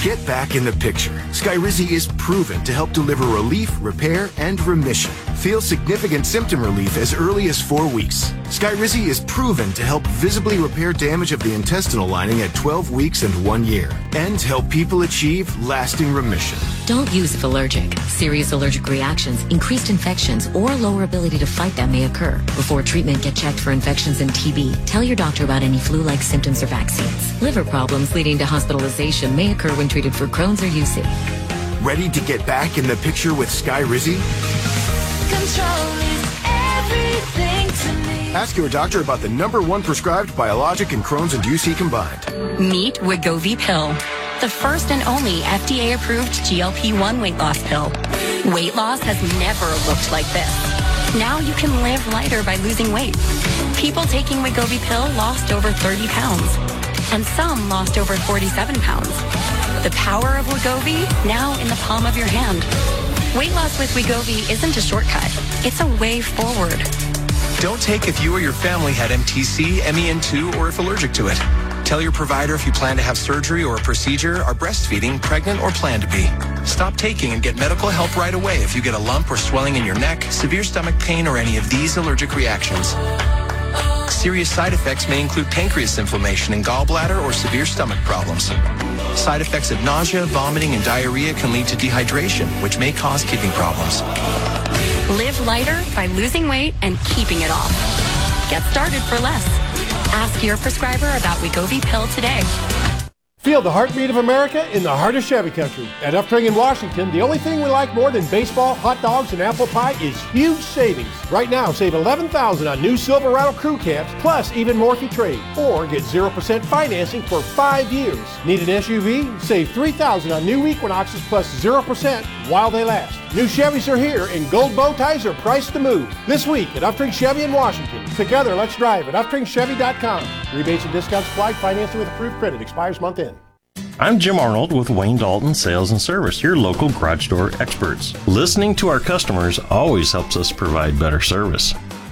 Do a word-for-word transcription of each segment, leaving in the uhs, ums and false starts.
Get back in the picture. Skyrizi is proven to help deliver relief, repair, and remission. Feel significant symptom relief as early as four weeks. Skyrizi is proven to help visibly repair damage of the intestinal lining at twelve weeks and one year, and help people achieve lasting remission. Don't use if allergic. Serious allergic reactions, increased infections, or lower ability to fight them may occur. Before treatment, get checked for infections and T B. Tell your doctor about any flu-like symptoms or vaccines. Liver problems leading to hospitalization may occur when treated for Crohn's or U C. Ready to get back in the picture with Skyrizi? Control is everything to me. Ask your doctor about the number one prescribed biologic in Crohn's and U C combined. Meet Wegovy Pill, the first and only F D A-approved G L P one weight loss pill. Weight loss has never looked like this. Now you can live lighter by losing weight. People taking Wegovy Pill lost over thirty pounds, and some lost over forty-seven pounds. The power of Wegovy, now in the palm of your hand. Weight loss with Wegovy isn't a shortcut. It's a way forward. Don't take if you or your family had M T C, M E N two, or if allergic to it. Tell your provider if you plan to have surgery or a procedure, are breastfeeding, pregnant, or plan to be. Stop taking and get medical help right away if you get a lump or swelling in your neck, severe stomach pain, or any of these allergic reactions. Serious side effects may include pancreas inflammation and gallbladder or severe stomach problems. Side effects of nausea, vomiting, and diarrhea can lead to dehydration, which may cause kidney problems. Live lighter by losing weight and keeping it off. Get started for less. Ask your prescriber about Wegovy Pill today. Feel the heartbeat of America in the heart of Chevy country. At Upstring in Washington, the only thing we like more than baseball, hot dogs, and apple pie is huge savings. Right now, save eleven thousand dollars on new Silverado crew cabs, plus even more if you trade. Or get zero percent financing for five years. Need an S U V? Save three thousand dollars on new Equinoxes plus zero percent while they last. New Chevys are here, and gold bow ties are priced to move. This week at Upstring Chevy in Washington. Together, let's drive at upstring chevy dot com. Rebates and discounts applied. Financing with approved credit expires month end. I'm Jim Arnold with Wayne Dalton Sales and Service, your local garage door experts. Listening to our customers always helps us provide better service.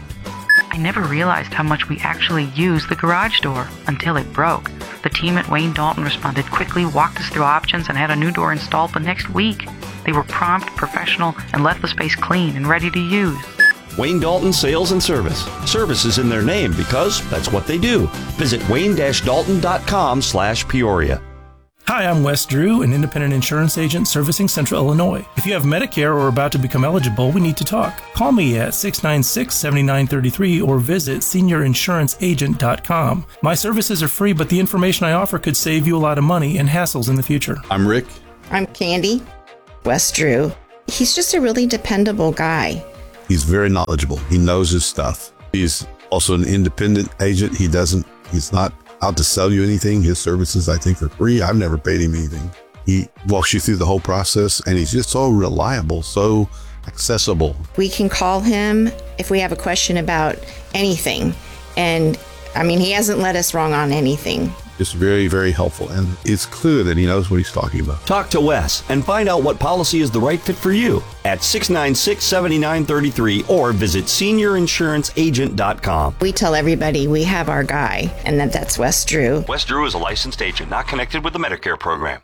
I never realized how much we actually use the garage door until it broke. The team at Wayne Dalton responded quickly, walked us through options, and had a new door installed the next week. They were prompt, professional, and left the space clean and ready to use. Wayne Dalton Sales and Service. Service is in their name because that's what they do. Visit wayne dash dalton dot com slash Peoria. Hi, I'm Wes Drew, an independent insurance agent servicing Central Illinois. If you have Medicare or are about to become eligible, we need to talk. Call me at six nine six, seven nine three three or visit senior insurance agent dot com. My services are free, but the information I offer could save you a lot of money and hassles in the future. I'm Rick. I'm Candy. Wes Drew. He's just a really dependable guy. He's very knowledgeable. He knows his stuff. He's also an independent agent. He doesn't, he's not out to sell you anything. His services, I think, are free. I've never paid him anything. He walks you through the whole process, and he's just so reliable, so accessible. We can call him if we have a question about anything. And I mean, he hasn't led us wrong on anything. It's very, very helpful, and it's clear that he knows what he's talking about. Talk to Wes and find out what policy is the right fit for you at six nine six, seven nine three three or visit senior insurance agent dot com. We tell everybody we have our guy, and that that's Wes Drew. Wes Drew is a licensed agent, not connected with the Medicare program.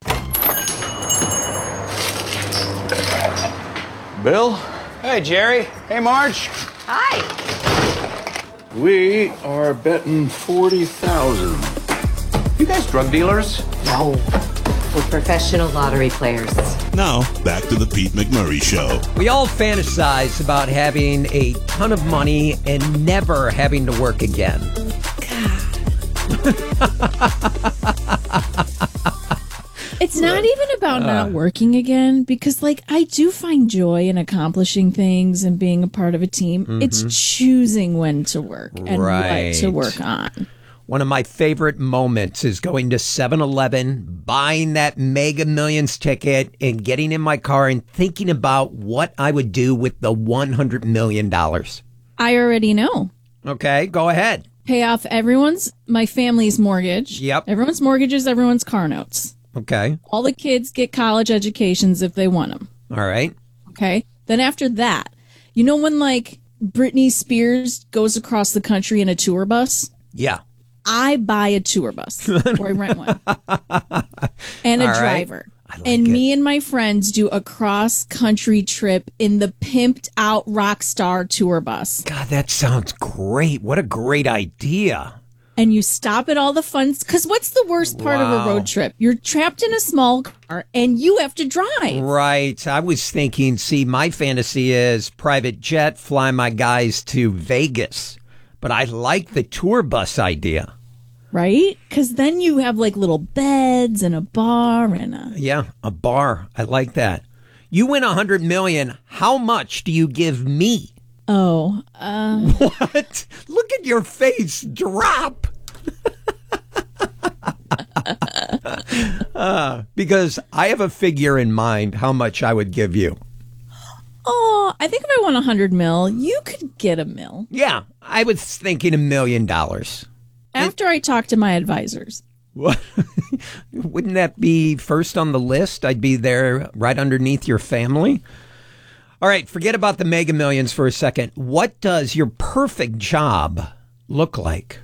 Bill? Hey, Jerry. Hey, Marge. Hi. We are betting forty thousand dollars. You guys drug dealers? No. We're professional lottery players. Now, back to the Pete McMurray Show. We all fantasize about having a ton of money and never having to work again. It's not even about not uh, working again, because, like, I do find joy in accomplishing things and being a part of a team. Mm-hmm. It's choosing when to work and right. what to work on. One of my favorite moments is going to seven eleven, buying that Mega Millions ticket, and getting in my car and thinking about what I would do with the one hundred million dollars. I already know. Okay, go ahead. Pay off everyone's, my family's mortgage. Yep. Everyone's mortgages, everyone's car notes. Okay. All the kids get college educations if they want them. All right. Okay. Then after that, you know when, like, Britney Spears goes across the country in a tour bus? Yeah. I buy a tour bus or I rent one. And a All right. driver. And me and my friends do a cross-country trip in the pimped-out Rockstar tour bus. God, that sounds great. What a great idea. And you stop at all the fun... Because what's the worst part of Wow. a road trip? You're trapped in a small car, and you have to drive. Right. I was thinking, see, my fantasy is private jet, fly my guys to Vegas. But I like the tour bus idea. Right? Because then you have like little beds and a bar and a... Yeah, a bar. I like that. You win a hundred million. How much do you give me? Oh, uh... What? Look at your face drop. uh, because I have a figure in mind how much I would give you. Oh, I think if I won a hundred mil, you could get a mil. Yeah, I was thinking a million dollars. After I talk to my advisors. What? Wouldn't that be first on the list? I'd be there right underneath your family. All right, forget about the mega millions for a second. What does your perfect job look like?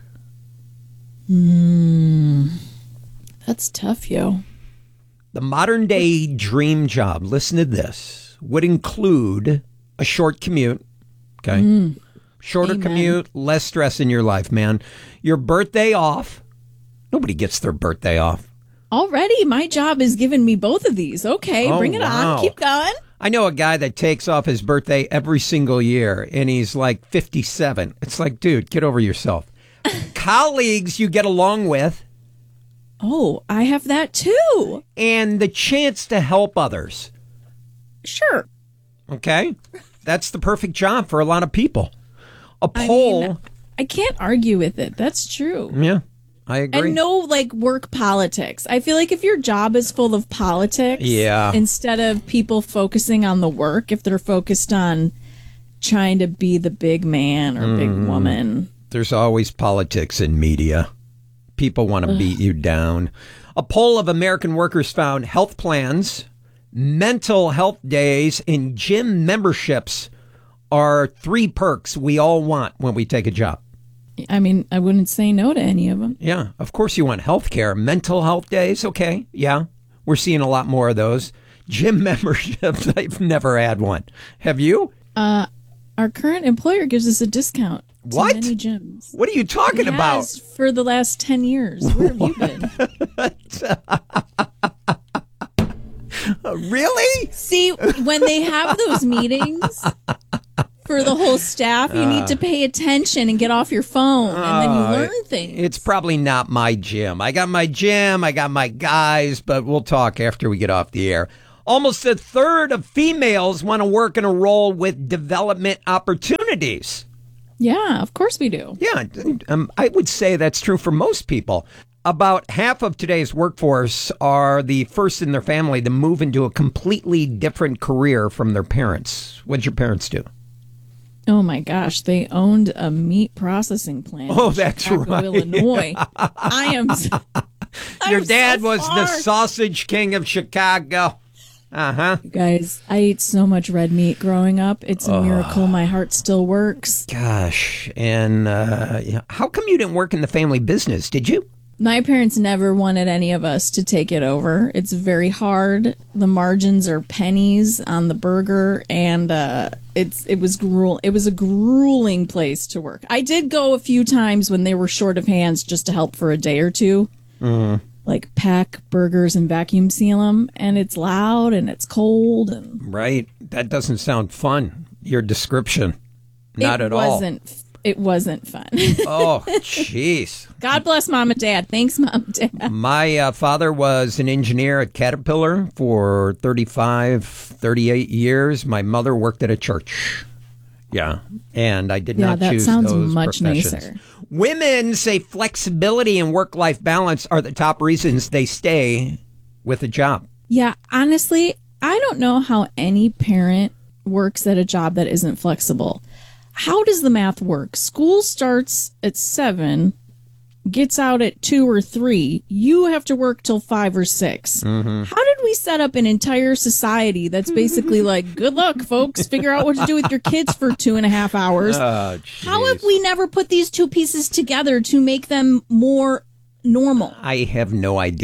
Hmm. That's tough, yo. The modern day dream job, listen to this, would include a short commute. Okay. Mm. Shorter Amen. commute, less stress in your life, man. Your birthday off. Nobody gets their birthday off. Already, my job is giving me both of these. Okay, Oh, bring it wow. on. Keep going. I know a guy that takes off his birthday every single year, and he's like fifty-seven. It's like, dude, get over yourself. Colleagues you get along with. Oh, I have that too. And the chance to help others. Sure. Okay? That's the perfect job for a lot of people. A poll. I mean, I can't argue with it. That's true. Yeah, I agree. And no, like, work politics. I feel like if your job is full of politics, Yeah. instead of people focusing on the work, if they're focused on trying to be the big man or big Mm. woman. There's always politics in media. People want to beat you down. A poll of American workers found health plans, mental health days, and gym memberships are three perks we all want when we take a job. I mean, I wouldn't say no to any of them. Yeah, of course you want health care. Mental health days, okay, yeah. We're seeing a lot more of those. Gym memberships, I've never had one. Have you? Uh, our current employer gives us a discount. To What? many gyms. What are you talking He about? has for the last ten years. Where have you been? Really? See, when they have those meetings for the whole staff, you need to pay attention and get off your phone, and then you Uh, learn things. It's probably not my gym. I got my gym, I got my guys, but we'll talk after we get off the air. Almost a third of females want to work in a role with development opportunities. Yeah, of course we do. Yeah, um, I would say that's true for most people. About half of today's workforce are the first in their family to move into a completely different career from their parents. What'd your parents do? Oh my gosh, they owned a meat processing plant. Oh, in that's Chicago, right. Illinois. I am. s- Your I'm dad so was the far. sausage king of Chicago. Uh-huh. You guys, I ate so much red meat growing up. It's a Oh. miracle my heart still works. Gosh, and uh, yeah, how come you didn't work in the family business? Did you? My parents never wanted any of us to take it over. It's very hard. The margins are pennies on the burger, and uh, it's it was gruel. It was a grueling place to work. I did go a few times when they were short of hands just to help for a day or two, Mm. like pack burgers and vacuum seal them. And it's loud and it's cold, and Right. That doesn't sound fun. Your description, not it at all. wasn't. It wasn't fun. Oh, jeez. God bless mom and dad. Thanks, mom and dad. My uh, father was an engineer at Caterpillar for thirty-five, thirty-eight years. My mother worked at a church. Yeah. And I did Yeah, not that choose sounds those much professions. nicer. Women say flexibility and work-life balance are the top reasons they stay with a job. Yeah, honestly, I don't know how any parent works at a job that isn't flexible. How does the math work? School starts at seven, gets out at two or three. You have to work till five or six. Mm-hmm. How did we set up an entire society that's basically like, good luck, folks, figure out what to do with your kids for two and a half hours? Oh, How have we never put these two pieces together to make them more normal? I have no idea.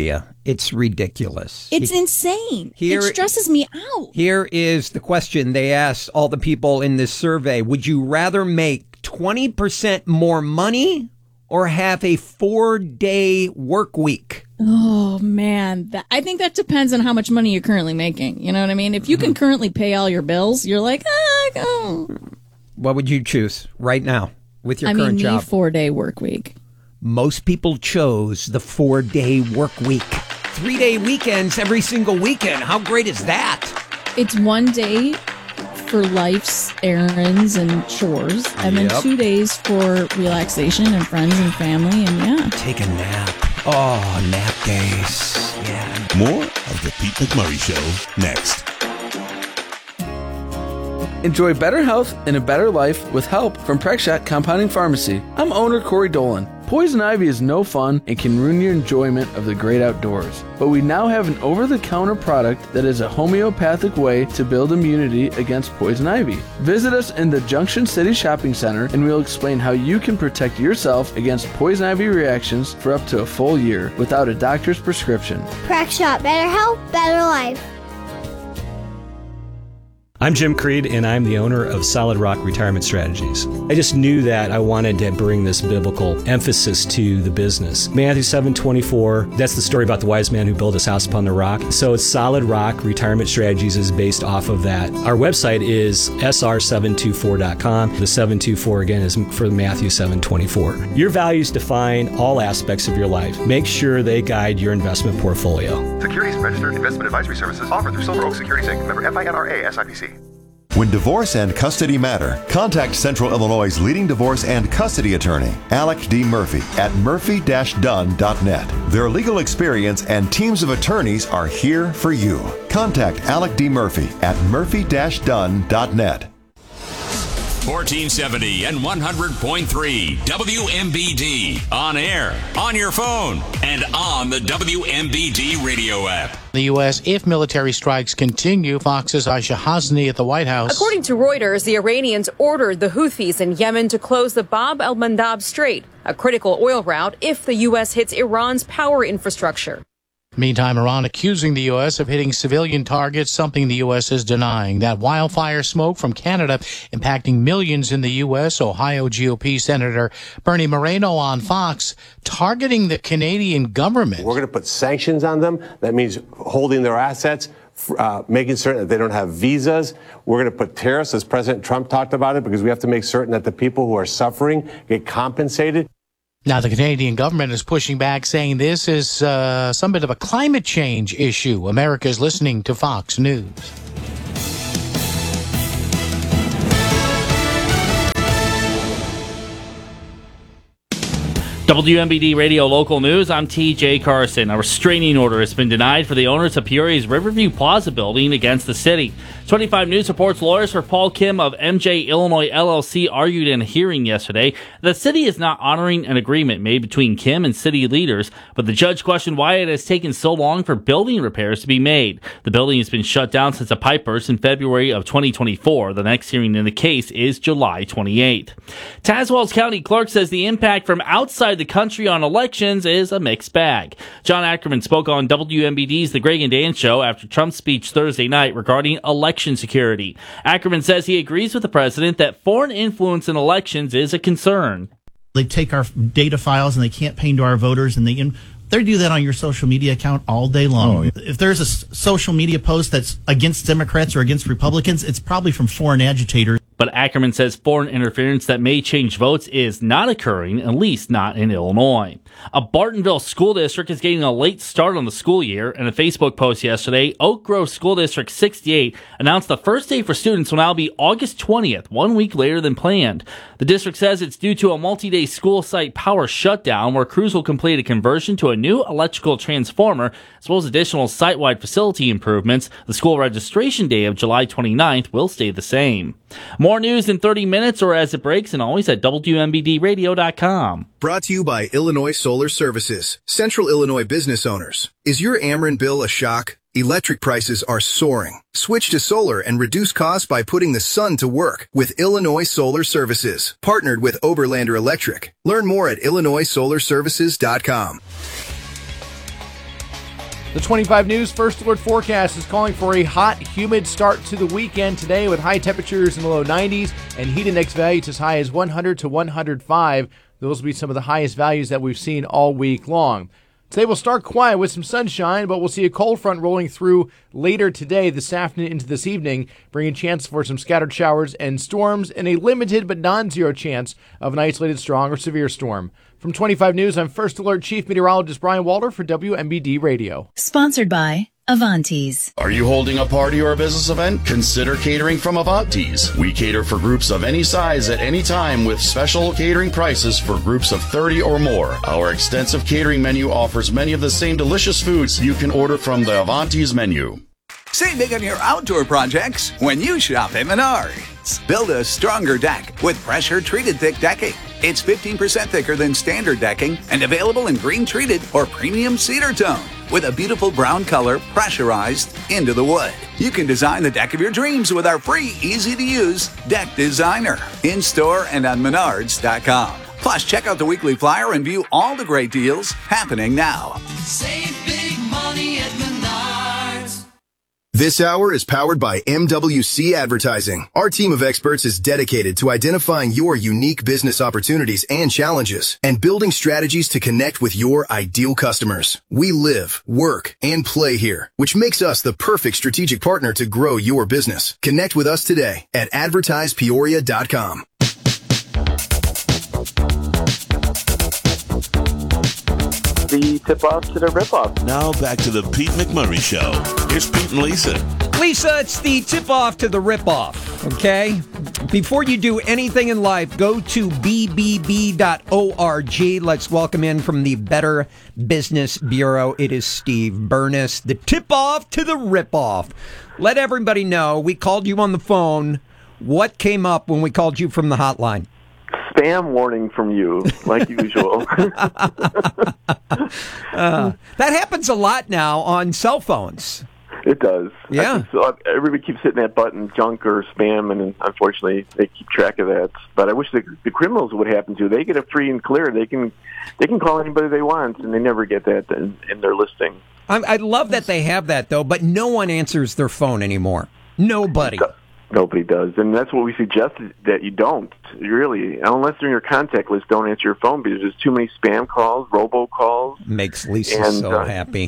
It's ridiculous. It's insane. Here- it stresses me out. Here is the question they asked all the people in this survey. Would you rather make twenty percent more money or have a four-day work week? Oh, man. That, I think that depends on how much money you're currently making. You know what I mean? If you can currently pay all your bills, you're like, ah, go. What would you choose right now with your I current mean, the job? four-day work week. Most people chose the four-day work week. Three-day weekends every single weekend. How great is that? It's one day for life's errands and chores, and then Yep. two days for relaxation and friends and family, and yeah. Take a nap. Oh, nap days. Yeah. More of the Pete McMurray Show next. Enjoy better health and a better life with help from Prexshot Compounding Pharmacy. I'm owner Corey Dolan. Poison ivy is no fun and can ruin your enjoyment of the great outdoors. But we now have an over-the-counter product that is a homeopathic way to build immunity against poison ivy. Visit us in the Junction City Shopping Center and we'll explain how you can protect yourself against poison ivy reactions for up to a full year without a doctor's prescription. Prexshot, better health, better life. I'm Jim Creed, and I'm the owner of Solid Rock Retirement Strategies. I just knew that I wanted to bring this biblical emphasis to the business. Matthew seven twenty-four, that's the story about the wise man who built his house upon the rock. So it's Solid Rock Retirement Strategies is based off of that. Our website is S R seven two four dot com. The seven two four, again, is for Matthew seven twenty-four. Your values define all aspects of your life. Make sure they guide your investment portfolio. Securities registered investment advisory services offered through Silver Oak Securities Incorporated. Member F I N R A S I P C. When divorce and custody matter, contact Central Illinois' leading divorce and custody attorney, Alec D. Murphy, at murphy dash dunn dot net. Their legal experience and teams of attorneys are here for you. Contact Alec D. Murphy at murphy dash dunn dot net. fourteen seventy and one hundred point three W M B D. On air, on your phone, and on the W M B D radio app. The U S if military strikes continue. Fox's Aisha Hasni at the White House. According to Reuters, the Iranians ordered the Houthis in Yemen to close the Bab el-Mandab Strait, a critical oil route, if the U S hits Iran's power infrastructure. Meantime, Iran accusing the U S of hitting civilian targets, something the U S is denying. That wildfire smoke from Canada impacting millions in the U S. Ohio G O P Senator Bernie Moreno on Fox targeting the Canadian government. We're going to put sanctions on them. That means holding their assets, uh, making certain that they don't have visas. We're going to put tariffs, as President Trump talked about it, because we have to make certain that the people who are suffering get compensated. Now, the Canadian government is pushing back, saying this is uh, some bit of a climate change issue. America is listening to Fox News. W M B D Radio Local News, I'm T J Carson. A restraining order has been denied for the owners of Peoria's Riverview Plaza building against the city. twenty-five News reports lawyers for Paul Kim of M J Illinois L L C argued in a hearing yesterday that the city is not honoring an agreement made between Kim and city leaders, but the judge questioned why it has taken so long for building repairs to be made. The building has been shut down since a pipe burst in February of twenty twenty-four. The next hearing in the case is July twenty-eighth. Tazewell's county clerk says the impact from outside the country on elections is a mixed bag. John Ackerman spoke on W M B D's The Greg and Dan Show after Trump's speech Thursday night regarding election security. Ackerman says he agrees with the president that foreign influence in elections is a concern. They take our data files and they campaign to our voters, and they they do that on your social media account all day long. Oh, yeah. If there's a s- social media post that's against Democrats or against Republicans, it's probably from foreign agitators. But Ackerman says foreign interference that may change votes is not occurring, at least not in Illinois. A Bartonville school district is getting a late start on the school year. In a Facebook post yesterday, Oak Grove School District sixty-eight announced the first day for students will now be August twentieth, one week later than planned. The district says it's due to a multi-day school site power shutdown where crews will complete a conversion to a new electrical transformer, as well as additional site-wide facility improvements. The school registration day of July twenty-ninth will stay the same. More news in thirty minutes or as it breaks, and always at W M B D radio dot com. Brought to you by Illinois Solar Services, Central Illinois business owners. Is your Ameren bill a shock? Electric prices are soaring. Switch to solar and reduce costs by putting the sun to work with Illinois Solar Services, partnered with Oberlander Electric. Learn more at illinois solar services dot com. The twenty-five News First Alert forecast is calling for a hot, humid start to the weekend today with high temperatures in the low nineties and heat index values as high as one hundred to one hundred five. Those will be some of the highest values that we've seen all week long. Today will start quiet with some sunshine, but we'll see a cold front rolling through later today, this afternoon into this evening, bringing chance for some scattered showers and storms and a limited but non-zero chance of an isolated strong or severe storm. From twenty-five News, I'm First Alert Chief Meteorologist Brian Walter for W M B D Radio. Sponsored by Avantis. Are you holding a party or a business event? Consider catering from Avantis. We cater for groups of any size at any time with special catering prices for groups of thirty or more. Our extensive catering menu offers many of the same delicious foods you can order from the Avantis menu. Save big on your outdoor projects when you shop at Menards. Build a stronger deck with pressure-treated thick decking. It's fifteen percent thicker than standard decking and available in green-treated or premium cedar tone with a beautiful brown color pressurized into the wood. You can design the deck of your dreams with our free, easy-to-use Deck Designer in-store and on menards dot com. Plus, check out the weekly flyer and view all the great deals happening now. Save big money at Menards. This hour is powered by M W C Advertising. Our team of experts is dedicated to identifying your unique business opportunities and challenges and building strategies to connect with your ideal customers. We live, work, and play here, which makes us the perfect strategic partner to grow your business. Connect with us today at advertise peoria dot com. The tip-off to the rip-off. Now back to the Pete McMurray Show. Here's Pete and Lisa. Lisa, it's the tip-off to the rip-off, okay? Before you do anything in life, go to b b b dot org. Let's welcome in from the Better Business Bureau. It is Steve Burness. The tip-off to the rip-off. Let everybody know, we called you on the phone. What came up when we called you from the hotline? Spam warning from you, like usual. uh, that happens a lot now on cell phones. It does. Yeah. So everybody keeps hitting that button, junk or spam, and unfortunately they keep track of that. But I wish the, the criminals would happen to. They get it free and clear. They can they can call anybody they want, and they never get that in, in their listing. I, I love that they have that, though, but no one answers their phone anymore. Nobody. Nobody does, and that's what we suggest that you don't, really. Unless they're in your contact list, don't answer your phone because there's too many spam calls, robocalls. Makes Lisa and, so uh, happy.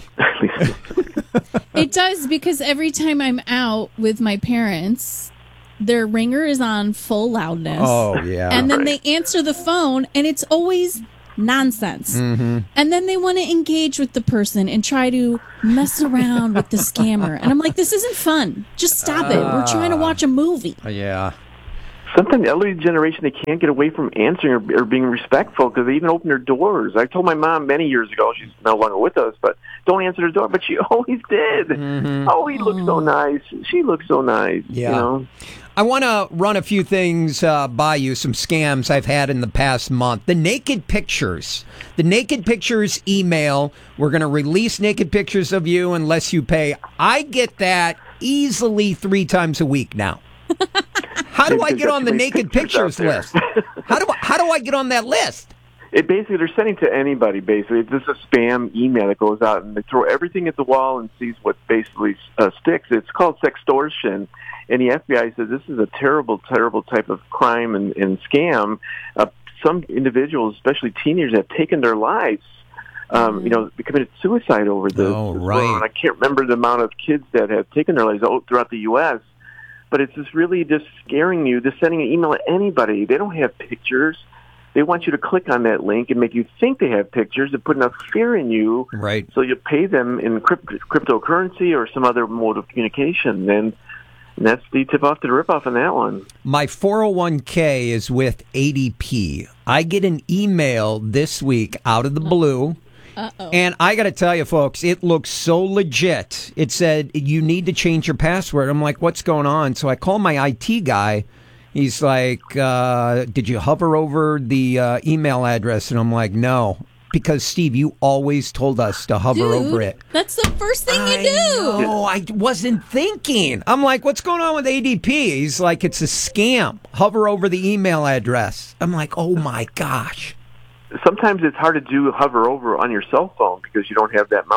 It does, because every time I'm out with my parents, their ringer is on full loudness. Oh, yeah. And then Right. they answer the phone, and it's always nonsense. Mm-hmm. And then they want to engage with the person and try to mess around with the scammer. And I'm like, this isn't fun. Just stop it. We're trying to watch a movie. Yeah. Sometimes the elderly generation, they can't get away from answering or, or being respectful because they even open their doors. I told my mom many years ago, she's no longer with us, but don't answer the door. But she always did. Mm-hmm. Oh, he looks so nice. She looks so nice. Yeah. You know? I want to run a few things uh, by you, some scams I've had in the past month. The naked pictures. The naked pictures email. We're going to release naked pictures of you unless you pay. I get that easily three times a week now. How do I get on the naked pictures list? How do I, how do I get on that list? It basically, they're sending to anybody, basically. It's just a spam email that goes out, and they throw everything at the wall and sees what basically uh, sticks. It's called sextortion, and the F B I says this is a terrible, terrible type of crime and, and scam. Uh, some individuals, especially teenagers, have taken their lives. Um, you know, committed suicide over this. Oh, as right. well. And I can't remember the amount of kids that have taken their lives throughout the U S, but it's just really just scaring you, just sending an email to anybody. They don't have pictures. They want you to click on that link and make you think they have pictures and put enough fear in you. Right. So you pay them in crypt- cryptocurrency or some other mode of communication. And, and that's the tip off to the rip off on that one. My four oh one k is with A D P. I get an email this week out of the blue. Uh-oh. And I got to tell you, folks, it looks so legit. It said, you need to change your password. I'm like, what's going on? So I call my I T guy. He's like, uh, did you hover over the uh, email address? And I'm like, no. Because, Steve, you always told us to hover Dude, over it. That's the first thing you do. Oh, I wasn't thinking. I'm like, what's going on with A D P? He's like, it's a scam. Hover over the email address. I'm like, oh, my gosh. Sometimes it's hard to do hover over on your cell phone because you don't have that mouse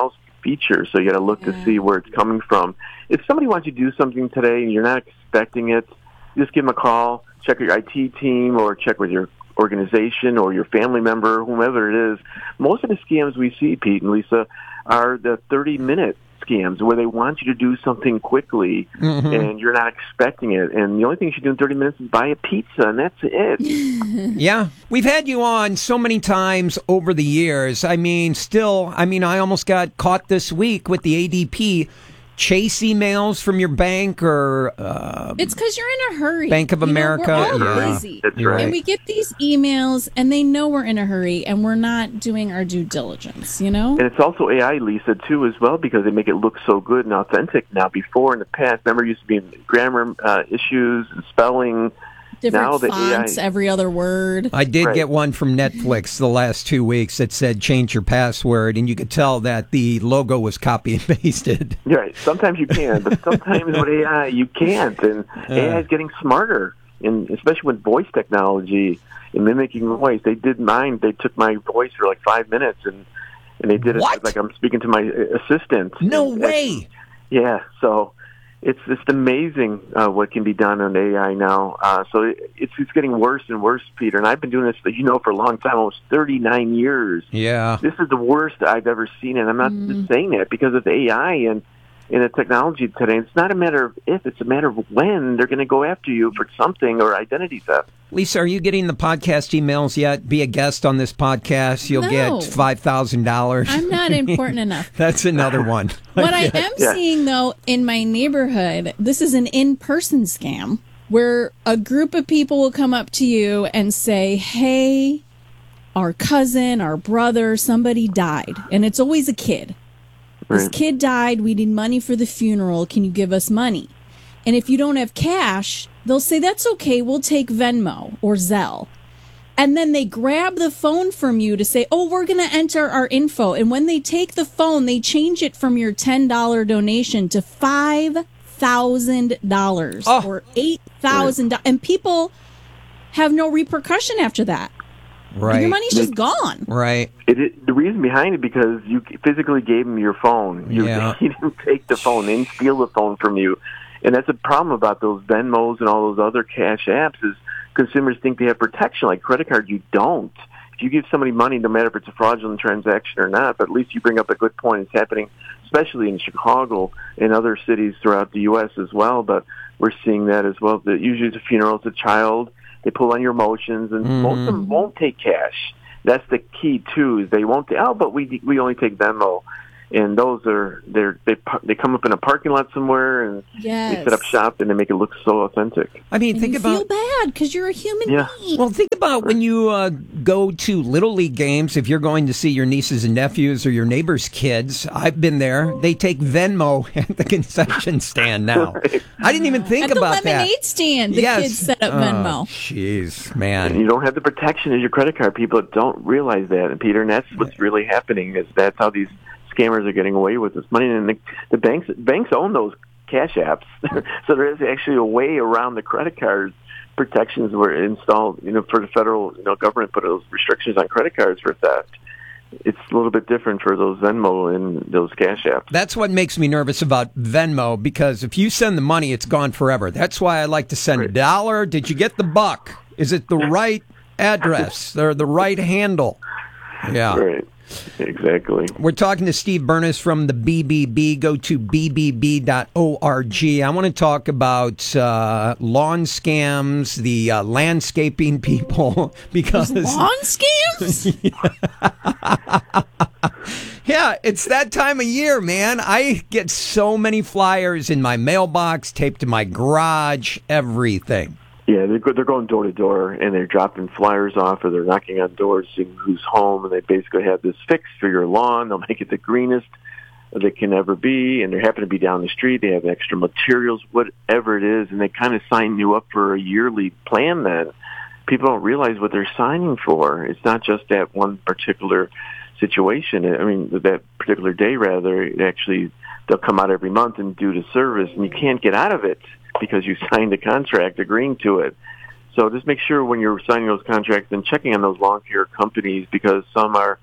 feature, so you got to look to see where it's coming from. If somebody wants you to do something today and you're not expecting it, just give them a call, check with your I T team, or check with your organization or your family member, whomever it is. Most of the scams we see, Pete and Lisa, are the thirty-minute scams where they want you to do something quickly mm-hmm. and you're not expecting it. And the only thing you should do in thirty minutes is buy a pizza, and that's it. Yeah. We've had you on so many times over the years. I mean, still, I mean, I almost got caught this week with the A D P chase emails from your bank or uh, it's because you're in a hurry. Bank of you America. Know, we're all yeah. busy. That's right. And we get these emails, and they know we're in a hurry, and we're not doing our due diligence, you know? And it's also A I, Lisa, too, as well, because they make it look so good and authentic now. Before, in the past, remember, it used to be grammar uh, issues and spelling. Different now the fonts, A I, every other word. I did right. get one from Netflix the last two weeks that said change your password, and you could tell that the logo was copy and pasted. Right. Sometimes you can, but sometimes with A I you can't. And uh, A I is getting smarter, and especially with voice technology and mimicking voice. They did mine. They took my voice for like five minutes, and, and they did it what? like I'm speaking to my assistant. No and, way. And, yeah. So. It's just amazing uh, what can be done on A I now. Uh, so it, it's it's getting worse and worse, Peter. And I've been doing this, you know, for a long time, almost thirty-nine years. Yeah. This is the worst I've ever seen, and I'm not mm. just saying that because of A I and, and the technology today. It's not a matter of if, it's a matter of when they're going to go after you for something or identity theft. Lisa, are you getting the podcast emails yet? Be a guest on this podcast. You'll no. get five thousand dollars. I'm not important enough. That's another one. What I am yeah. seeing, though, in my neighborhood, this is an in-person scam where a group of people will come up to you and say, hey, our cousin, our brother, somebody died. And it's always a kid. Right. This kid died. We need money for the funeral. Can you give us money? And if you don't have cash, they'll say, that's okay, we'll take Venmo or Zelle. And then they grab the phone from you to say, oh, we're going to enter our info. And when they take the phone, they change it from your ten dollars donation to five thousand dollars oh. or eight thousand dollars. And people have no repercussion after that. Right. Your money's just gone. Right. It, it, the reason behind it because you physically gave them your phone. You, yeah. you didn't take the phone. They didn't steal the phone from you. And that's a problem about those Venmos and all those other cash apps is consumers think they have protection. Like credit cards, you don't. If you give somebody money, no matter if it's a fraudulent transaction or not, but at least you bring up a good point. It's happening, especially in Chicago and other cities throughout the U S as well. But we're seeing that as well. That usually it's a funeral, it's a child. They pull on your emotions, and mm. most of them won't take cash. That's the key too. Is they won't. Oh, but we we only take Venmo. And those are they're, they they come up in a parking lot somewhere and yes. they set up shop and they make it look so authentic. I mean, and think you about feel bad because you're a human yeah. being. Well, think about when you uh, go to Little League games. If you're going to see your nieces and nephews or your neighbors' kids, I've been there. They take Venmo at the concession stand now. Right. I didn't even think at about the lemonade that. stand, the yes. kids set up Venmo. Jeez, oh, man! And you don't have the protection as your credit card. People don't realize that, and Peter, and that's what's really happening. Is that's how these scammers are getting away with this money, and the, the banks banks own those cash apps, so there is actually a way around the credit cards. Protections were installed, you know, for the federal, you know, government put those restrictions on credit cards for theft. It's a little bit different for those Venmo and those cash apps. That's what makes me nervous about Venmo, because if you send the money, it's gone forever. That's why I like to send right. a dollar. Did you get the buck? Is it the right address or the right handle? Yeah. Right. Exactly. We're talking to Steve Bernas from the B B B. Go to b b b dot org. I want to talk about uh, lawn scams, the uh, landscaping people, because There's lawn scams. Yeah, it's that time of year, man. I get so many flyers in my mailbox, taped to my garage, everything. Yeah, they're go- they're going door to door, and they're dropping flyers off, or they're knocking on doors, seeing who's home, and they basically have this fix for your lawn. They'll make it the greenest that can ever be, and they happen to be down the street. They have extra materials, whatever it is, and they kind of sign you up for a yearly plan then. People don't realize what they're signing for. It's not just that one particular situation. I mean, that particular day, rather. It actually, they'll come out every month and do the service, and you can't get out of it because you signed a contract agreeing to it. So just make sure when you're signing those contracts and checking on those lawn care companies, because some are,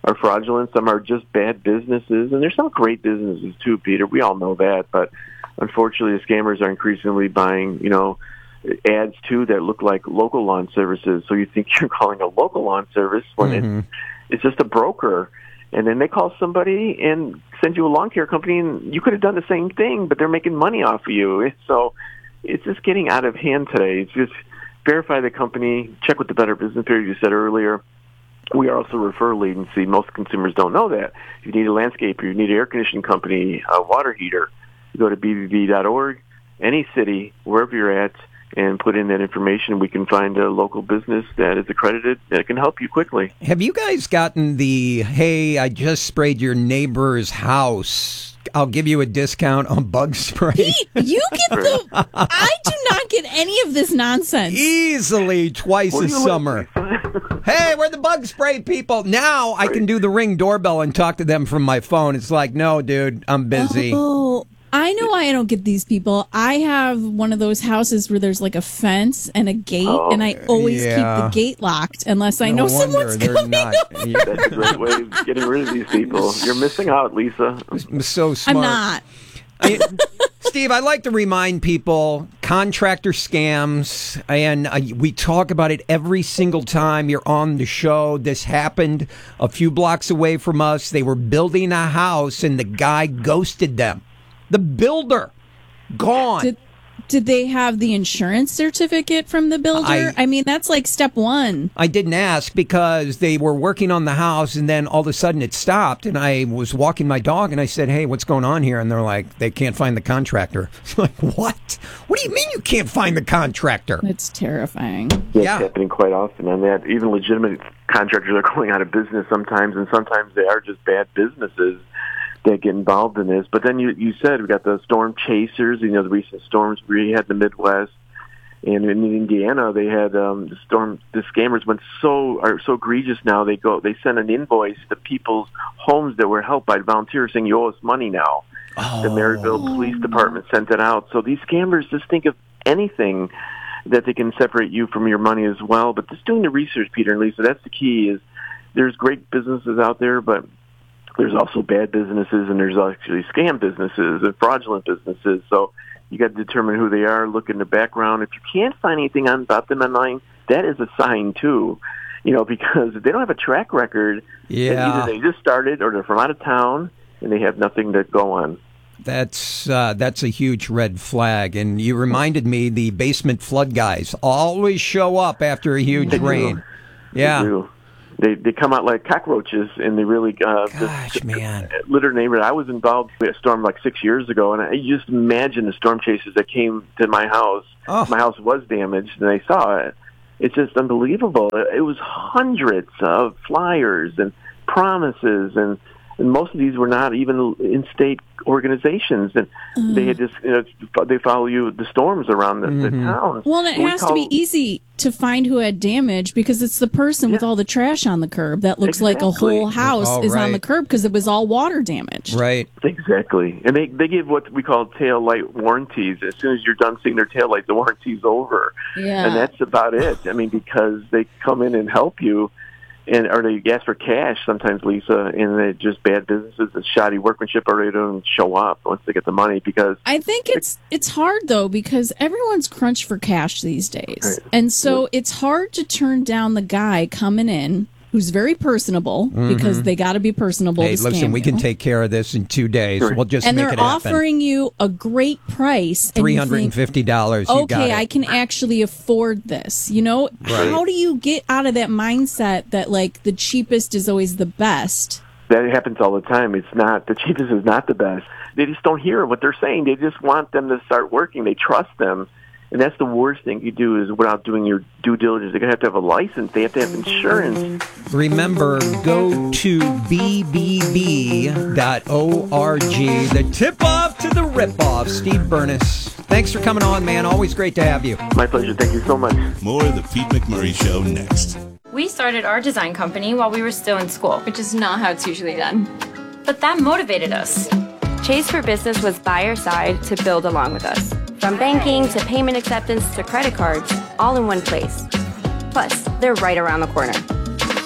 are fraudulent. Some are just bad businesses, and there's some great businesses too, Peter. We all know that, but unfortunately, the scammers are increasingly buying, you know, ads too that look like local lawn services. So you think you're calling a local lawn service when Mm-hmm. it's it's just a broker, and then they call somebody and send you a lawn care company, and you could have done the same thing, but they're making money off of you. So it's just getting out of hand today. It's just verify the company, check with the Better Business Bureau you said earlier. We are also a referral agency. Most consumers don't know that. If you need a landscaper, you need an air conditioning company, a water heater, you go to b b b dot org, any city, wherever you're at, and put in that information. We can find a local business that is accredited that can help you quickly. Have you guys gotten the, hey, I just sprayed your neighbor's house, I'll give you a discount on bug spray? Pete, you get the... I do not get any of this nonsense. Easily twice a summer. Hey, we're the bug spray people. Now I can do the Ring doorbell and talk to them from my phone. It's like, no, dude, I'm busy. Oh, I know why I don't get these people. I have one of those houses where there's like a fence and a gate, Oh, and I always yeah. keep the gate locked unless I No know wonder someone's they're coming not. over. That's a great way of getting rid of these people. You're missing out, Lisa. I'm so smart. I'm not. I, Steve, I like to remind people contractor scams, and uh, we talk about it every single time you're on the show. This happened a few blocks away from us. They were building a house, and the guy ghosted them. The builder, gone. Did, did they have the insurance certificate from the builder? I- I, mean, that's like step one. I didn't ask because they were working on the house, and then all of a sudden it stopped, and I was walking my dog, and I said, hey, what's going on here? And they're like, they can't find the contractor. It's like, what? What do you mean you can't find the contractor? It's terrifying. That's Yeah. happening quite often on that. Even legitimate contractors are going out of business sometimes, and sometimes they are just bad businesses that get involved in this. But then you you said we got the storm chasers, you know, the recent storms we had in the Midwest. And in Indiana, they had um, the storm. The scammers went so are so egregious now. They go, they send an invoice to people's homes that were helped by volunteers, saying you owe us money now. Oh. The Maryville Police Department sent it out. So these scammers just think of anything that they can separate you from your money as well. But just doing the research, Peter and Lisa, that's the key. Is there's great businesses out there, but there's also bad businesses, and there's actually scam businesses and fraudulent businesses. So you got to determine who they are, look in the background. If you can't find anything on, about them online, that is a sign too, you know, because if they don't have a track record, Yeah. then either they just started or they're from out of town and they have nothing to go on. That's uh, that's a huge red flag. And you reminded me the basement flood guys always show up after a huge They do. rain. Yeah. They do. They they come out like cockroaches, and they really uh, Gosh, just, man. litter neighborhood. I was involved in a storm like six years ago, and I just imagine the storm chasers that came to my house. Oh. My house was damaged, and they saw it. It's just unbelievable. It was hundreds of flyers and promises, and and most of these were not even in-state organizations, and Mm. they had just you know they follow you the storms around the, the town. Well, and it We has to call- be easy to find who had damage because it's the person with all the trash on the curb that looks like a Exactly. whole house Oh, is on right. the curb because it was all water damage. Right. Exactly. And they they give what we call tail light warranties. As soon as you're done seeing their tail light, the warranty's over. Yeah. And that's about it. I mean, because they come in and help you, and or they ask for cash sometimes, Lisa, and they're just bad businesses and shoddy workmanship, or they don't show up once they get the money because I think it's it's hard though because everyone's crunched for cash these days. Right. And so it's hard to turn down the guy coming in who's very personable because Mhm. they got to be personable Hey, to listen, scam we you. can take care of this in two days. We'll just and make they're it happen. offering you a great price. and Three you hundred and think, fifty dollars. You got okay, it. I can actually afford this. You know, Right. how do you get out of that mindset that like the cheapest is always the best? that happens all the time. It's not the cheapest is not the best. They just don't hear what they're saying. They just want them to start working. They trust them. And that's the worst thing you do is without doing your due diligence. They're going to have to have a license. They have to have insurance. Remember, go to b b b dot org. The tip-off to the rip-off. Steve Burness. Thanks for coming on, man. Always great to have you. My pleasure. Thank you so much. More of the Pete McMurray Show next. We started our design company while we were still in school, which is not how it's usually done. But that motivated us. Chase for Business was by our side to build along with us. From banking to payment acceptance to credit cards, all in one place. Plus, they're right around the corner.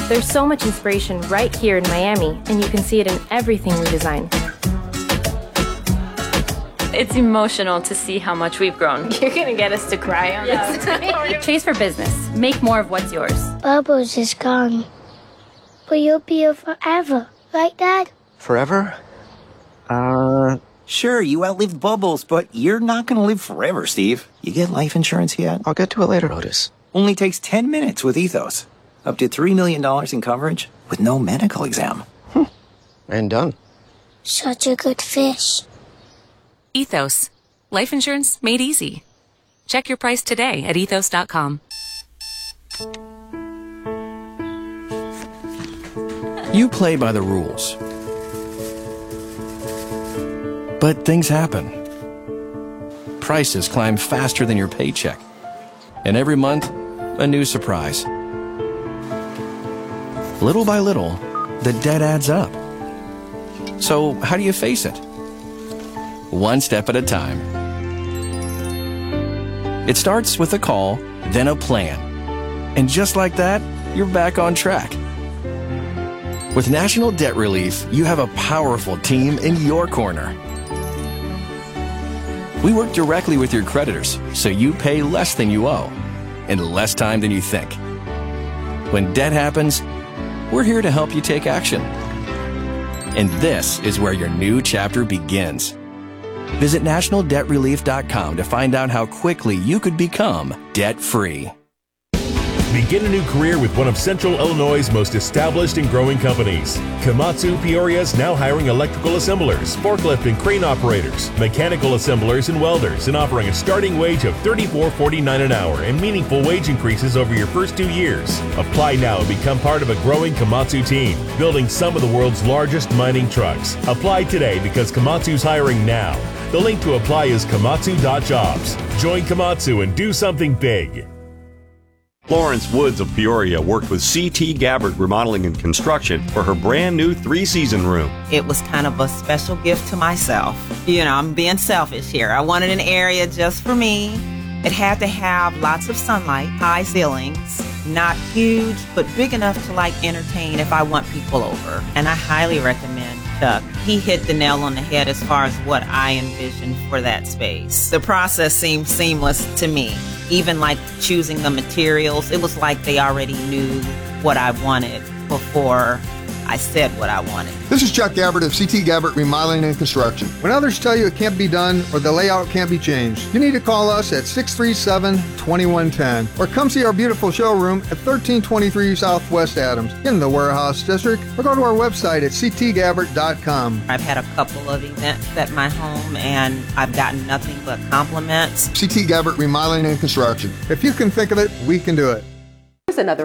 There's so much inspiration right here in Miami, and you can see it in everything we design. It's emotional to see how much we've grown. You're gonna get us to cry on this. Chase for business. Make more of what's yours. Bubbles is gone. But you'll be here forever, right, Dad? Forever? Uh, sure, you outlived Bubbles, but you're not gonna live forever, Steve. You get life insurance yet? I'll get to it later, Otis. Only takes ten minutes with Ethos. Up to three million dollars in coverage with no medical exam. Hmm. And done. Such a good fish. Ethos. Life insurance made easy. Check your price today at ethos dot com. You play by the rules. But things happen. Prices climb faster than your paycheck. And every month, a new surprise. Little by little, the debt adds up. So how do you face it? One step at a time. It starts with a call, then a plan. And just like that, you're back on track. With National Debt Relief, you have a powerful team in your corner. We work directly with your creditors, so you pay less than you owe, in less time than you think. When debt happens, we're here to help you take action. And this is where your new chapter begins. Visit national debt relief dot com to find out how quickly you could become debt-free. Begin a new career with one of Central Illinois' most established and growing companies. Komatsu Peoria is now hiring electrical assemblers, forklift and crane operators, mechanical assemblers and welders, and offering a starting wage of thirty-four forty-nine an hour and meaningful wage increases over your first two years. Apply now and become part of a growing Komatsu team, building some of the world's largest mining trucks. Apply today because Komatsu's hiring now. The link to apply is komatsu dot jobs. Join Komatsu and do something big. Florence Woods of Peoria worked with C T Gabbard Remodeling and Construction for her brand new three-season room. It was kind of a special gift to myself. You know, I'm being selfish here. I wanted an area just for me. It had to have lots of sunlight, high ceilings, not huge, but big enough to like entertain if I want people over. And I highly recommend Chuck. He hit the nail on the head as far as what I envisioned for that space. The process seemed seamless to me. Even like choosing the materials, it was like they already knew what I wanted before I said what I wanted. This is Chuck Gabbard of C T Gabbard Remodeling and Construction. When others tell you it can't be done or the layout can't be changed, you need to call us at six three seven, two one one zero or come see our beautiful showroom at thirteen twenty-three Southwest Adams in the Warehouse District, or go to our website at c t gabbard dot com. I've had a couple of events at my home and I've gotten nothing but compliments. C T Gabbard Remodeling and Construction. If you can think of it, we can do it. Here's another